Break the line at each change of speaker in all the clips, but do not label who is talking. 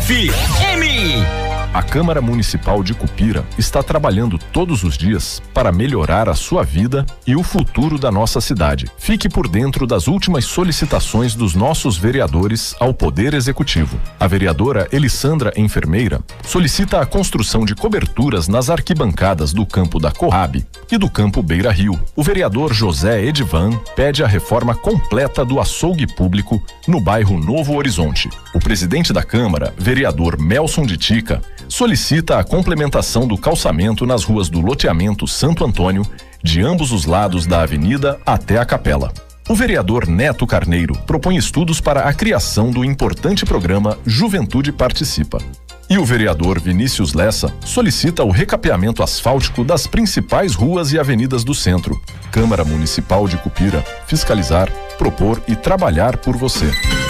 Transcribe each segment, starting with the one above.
FM.
A Câmara Municipal de Cupira está trabalhando todos os dias para melhorar a sua vida e o futuro da nossa cidade. Fique por dentro das últimas solicitações dos nossos vereadores ao Poder Executivo. A vereadora Elissandra Enfermeira solicita a construção de coberturas nas arquibancadas do campo da Coab e do campo Beira Rio. O vereador José Edivan pede a reforma completa do açougue público no bairro Novo Horizonte. O presidente da Câmara, vereador Melson de Tica, solicita a complementação do calçamento nas ruas do loteamento Santo Antônio, de ambos os lados da avenida até a Capela. O vereador Neto Carneiro propõe estudos para a criação do importante programa Juventude Participa. E o vereador Vinícius Lessa solicita o recapeamento asfáltico das principais ruas e avenidas do centro. Câmara Municipal de Cupira, fiscalizar, propor e trabalhar por você.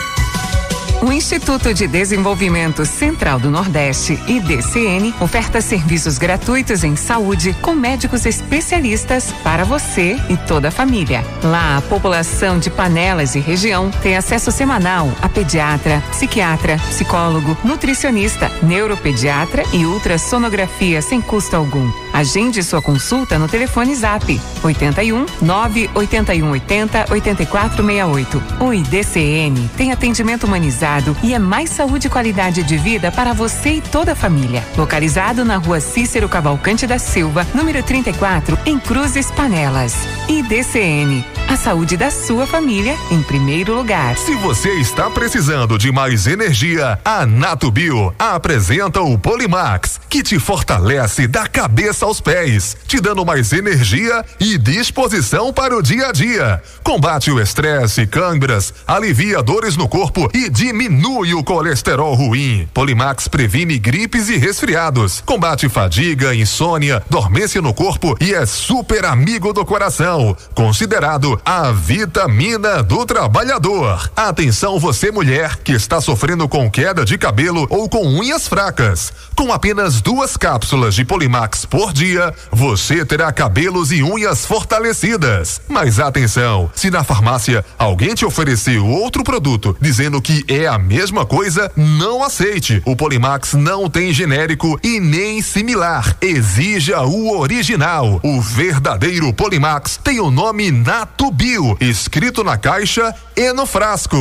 O Instituto de Desenvolvimento Central do Nordeste, IDCN, oferta serviços gratuitos em saúde com médicos especialistas para você e toda a família. Lá, a população de Panelas e região tem acesso semanal a pediatra, psiquiatra, psicólogo, nutricionista, neuropediatra e ultrassonografia sem custo algum. Agende sua consulta no telefone Zap 81 981 80 8468. O IDCN tem atendimento humanizado e é mais saúde e qualidade de vida para você e toda a família. Localizado na rua Cícero Cavalcante da Silva, número 34, em Cruzes, Panelas. IDCN, a saúde da sua família em primeiro lugar.
Se você está precisando de mais energia, a Natubio apresenta o Polimax, que te fortalece da cabeça aos pés, te dando mais energia e disposição para o dia a dia. Combate o estresse, câimbras, alivia dores no corpo e diminui o colesterol ruim. Polimax previne gripes e resfriados, combate fadiga, insônia, dormência no corpo e é super amigo do coração. Considerado a vitamina do trabalhador. Atenção você mulher que está sofrendo com queda de cabelo ou com unhas fracas. Com apenas 2 cápsulas de Polimax por dia, você terá cabelos e unhas fortalecidas. Mas atenção, se na farmácia alguém te ofereceu outro produto dizendo que é a mesma coisa, não aceite. O Polimax não tem genérico e nem similar. Exija o original. O verdadeiro Polimax tem o nome Natubio, escrito na caixa e no frasco.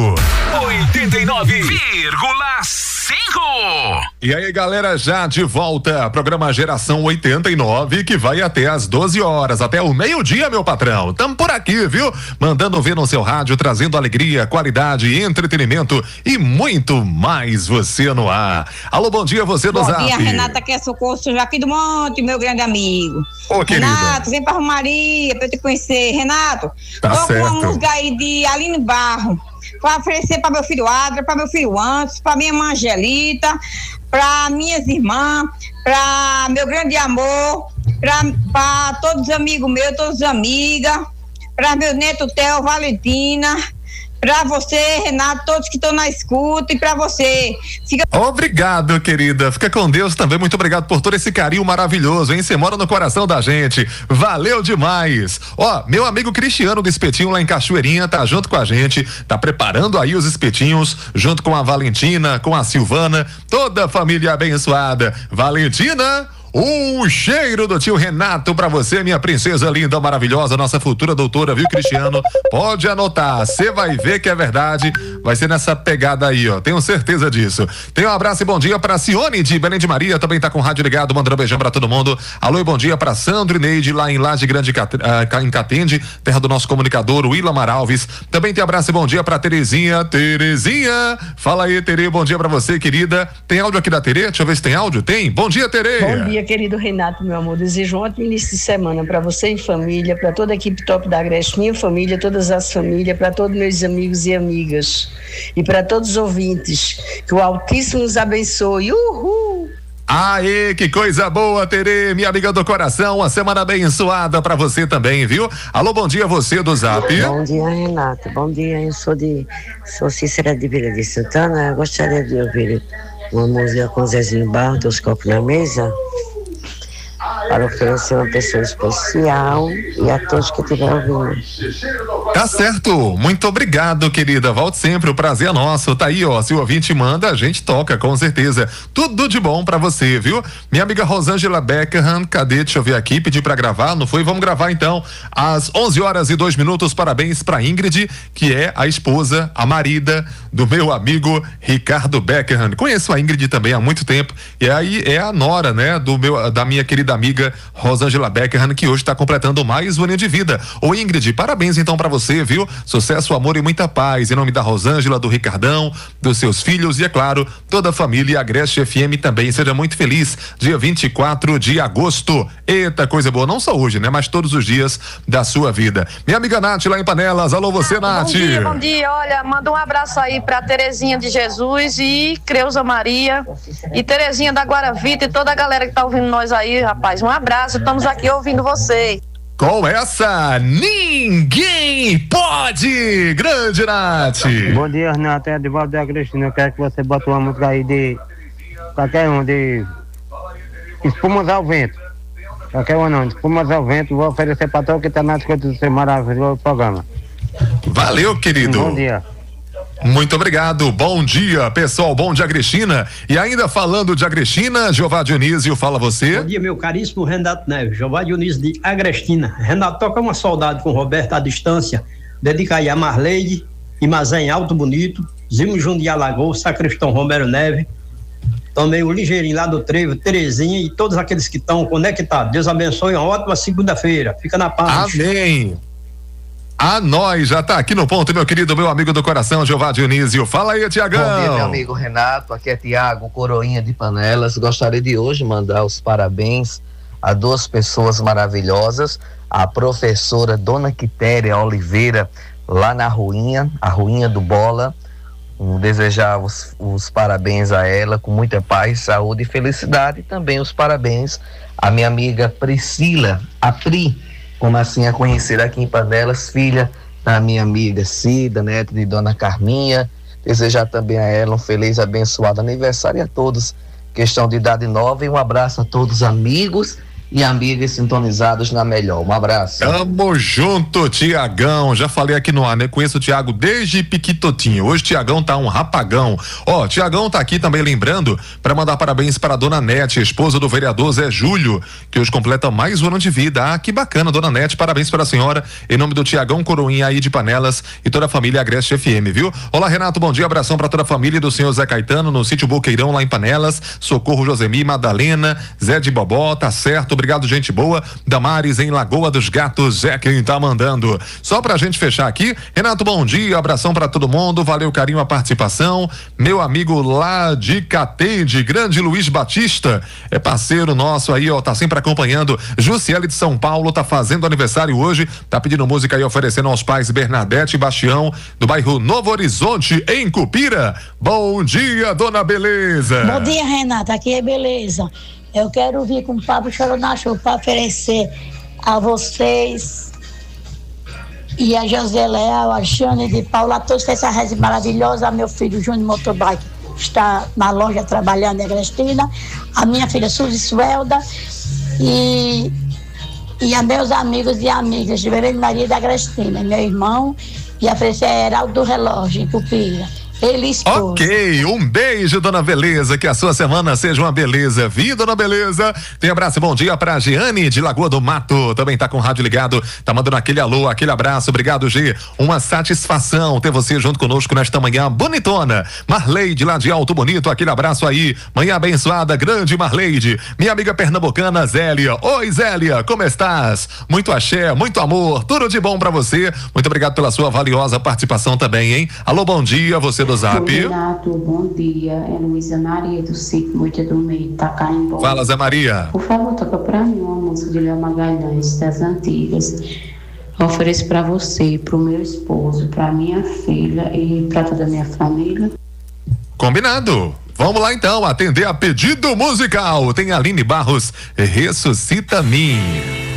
89,5.
E aí, galera, já de volta. Programa Geração 89, que vai até às 12 horas, até o meio-dia, meu patrão. Tamo por aqui, viu? Mandando ver no seu rádio, trazendo alegria, qualidade, entretenimento e muito mais você no ar. Alô, bom dia, você do Zap.
Bom dia, Renata, que é Socorro Joaquim do Monte, meu grande amigo.
Ô, querida.
Renato, vem pra Romaria pra eu te conhecer. Renato,
tá certo.
Uma música aí de Aline Barro, pra oferecer pra meu filho Adra, pra meu filho Antes, pra minha mãe Angelita, pra minhas irmãs, pra meu grande amor, pra todos os amigos meus, todas as amigas, pra meu neto Theo, Valentina, pra você, Renato, todos que estão na escuta, e pra você.
Obrigado, querida. Fica com Deus também. Muito obrigado por todo esse carinho maravilhoso, hein? Você mora no coração da gente. Valeu demais. Ó, meu amigo Cristiano do Espetinho lá em Cachoeirinha tá junto com a gente, tá preparando aí os espetinhos, junto com a Valentina, com a Silvana, toda a família abençoada. Valentina, um cheiro do tio Renato pra você, minha princesa linda, maravilhosa, nossa futura doutora, viu, Cristiano? Pode anotar, você vai ver que é verdade, vai ser nessa pegada aí, ó, tenho certeza disso. Tem um abraço e bom dia pra Cione de Belém de Maria, também tá com o rádio ligado, mandando um beijão pra todo mundo. Alô e bom dia pra Sandro e Neide, lá em Laje Grande, em Catende, terra do nosso comunicador, Willamar Alves. Também tem abraço e bom dia pra Terezinha. Fala aí, Tere, bom dia pra você, querida. Tem áudio aqui da Tere? Deixa eu ver se tem áudio. Tem? Bom dia, Tere.
Bom dia, querido Renato, meu amor. Desejo um ótimo início de semana para você e família, para toda a equipe top da Agreste, minha família, todas as famílias, para todos meus amigos e amigas e para todos os ouvintes. Que o Altíssimo nos abençoe. Uhul!
Aê, que coisa boa, Tere, minha amiga do coração, uma semana abençoada pra você também, viu? Alô, bom dia, você do Zap.
Bom dia, Renato, bom dia, eu sou Cícera de Vila de Santana, eu gostaria de ouvir uma música com Zezinho Barro, dos copos na mesa. para oferecer uma pessoa especial e a todos que estiverem ouvindo.
Tá certo, muito obrigado, querida, volte sempre, o prazer é nosso. Tá aí, ó, se o ouvinte manda, a gente toca, com certeza. Tudo de bom pra você, viu? Minha amiga Rosângela Beckham, cadê? Deixa eu ver aqui, pedi pra gravar, não foi? Vamos gravar então, às 11h02, parabéns pra Ingrid, que é a esposa, a marida do meu amigo Ricardo Beckham. Conheço a Ingrid também há muito tempo, e aí é a nora, né, da minha querida amiga Rosângela Beckham, que hoje tá completando mais um ano de vida. Ô Ingrid, parabéns então pra você, viu? Sucesso, amor e muita paz, em nome da Rosângela, do Ricardão, dos seus filhos e, é claro, toda a família Agreste FM também. Seja muito feliz, dia 24 de agosto. Eita, coisa boa, não só hoje, né? Mas todos os dias da sua vida. Minha amiga Nath, lá em Panelas. Alô, você, Nath.
Bom dia. Olha, manda um abraço aí pra Terezinha de Jesus e Creuza Maria e Terezinha da Guaravita e toda a galera que tá ouvindo nós aí, rapaz. Um abraço, estamos aqui ouvindo vocês.
Com essa, ninguém pode! Grande, Nath!
Bom dia, Renato, é de volta da Cristina. Eu quero que você bote uma música aí de qualquer um, de Espumas ao Vento. Qualquer um não, Espumas ao Vento. Vou oferecer para todo que está na escuta do seu maravilhoso programa.
Valeu, querido!
Bom dia.
Muito obrigado, bom dia, pessoal, bom dia, Agrestina. E ainda falando de Agrestina, Jeová Dionísio, fala você.
Bom dia, meu caríssimo Renato Neves, Jeová Dionísio de Agrestina. Renato, toca uma saudade com Roberto à distância, dedica aí a Marleide, Imazém Alto Bonito, Zimo Júnior de Alagoas, Sacristão Romero Neves, também o Ligeirinho lá do Trevo, Terezinha e todos aqueles que estão conectados. Deus abençoe, uma ótima segunda-feira, fica na paz.
Amém. A nós, já tá aqui no ponto, meu querido, meu amigo do coração, Jeová Dionísio. Fala aí, Tiagão.
Bom dia, meu amigo Renato, aqui é Tiago, Coroinha de Panelas. Gostaria de hoje mandar os parabéns a duas pessoas maravilhosas, a professora Dona Quitéria Oliveira, lá na Ruinha, a Ruinha do Bola. Desejar os parabéns a ela, com muita paz, saúde e felicidade. E também os parabéns à minha amiga Priscila, a Pri, como assim a conhecer aqui em Panelas, filha da minha amiga Cida, neta de Dona Carminha. Desejar também a ela um feliz, abençoado aniversário, e a todos questão de idade nova, e um abraço a todos os amigos e amigas sintonizados na melhor. Um abraço.
Tamo junto, Tiagão. Já falei aqui no ar, né? Conheço o Tiago desde piquitotinho. Hoje Tiagão tá um rapagão. Ó, Tiagão tá aqui também lembrando para mandar parabéns para a Dona Nete, esposa do vereador Zé Júlio, que hoje completa mais um ano de vida. Ah, que bacana, Dona Nete. Parabéns para a senhora, em nome do Tiagão Coroinha aí de Panelas e toda a família Agreste FM, viu? Olá, Renato, bom dia, abração para toda a família do senhor Zé Caetano, no sítio Boqueirão, lá em Panelas. Socorro Josemi, Madalena, Zé de Bobó, tá certo. Obrigado, gente boa. Damares em Lagoa dos Gatos é quem tá mandando. Só pra gente fechar aqui, Renato, bom dia, abração pra todo mundo, valeu, carinho, a participação. Meu amigo lá de Catende, grande Luiz Batista, é parceiro nosso aí, ó, tá sempre acompanhando. Jussiele de São Paulo tá fazendo aniversário hoje, tá pedindo música aí, oferecendo aos pais Bernadette e Bastião, do bairro Novo Horizonte, em Cupira. Bom dia, dona Beleza.
Bom dia, Renata, aqui é Beleza. Eu quero vir com o Pablo Choronacho para oferecer a vocês e a José Leal, a Jane de Paula, a todos essa reza maravilhosa, a meu filho Júnior Motorbike está na loja trabalhando em Agrestina, a minha filha Suzy Suelda e a meus amigos e amigas de Vermelho Maria da Agrestina, meu irmão e a Frecia Heraldo do Relógio, em Cupira.
Ok, um beijo, dona Beleza, que a sua semana seja uma beleza, viu, dona Beleza? Tem abraço e bom dia pra Giane de Lagoa do Mato, também tá com o rádio ligado, tá mandando aquele alô, aquele abraço, obrigado, G, uma satisfação ter você junto conosco nesta manhã bonitona. Marleide lá de Alto Bonito, aquele abraço aí, manhã abençoada, grande Marleide, minha amiga pernambucana Zélia. Oi, Zélia, como estás? Muito axé, muito amor, tudo de bom pra você, muito obrigado pela sua valiosa participação também, hein? Alô, bom dia, você do Zap.
Renato, bom dia. É Luísa Maria do sítio Moita do Meio, Tacaimbo.
Fala, Zé Maria.
Por favor, toca pra mim uma música de Léo Magalhães, das antigas. Eu ofereço pra você, pro meu esposo, pra minha filha e pra toda a minha família.
Combinado. Vamos lá então, atender a pedido musical. Tem Aline Barros, Ressuscita-me.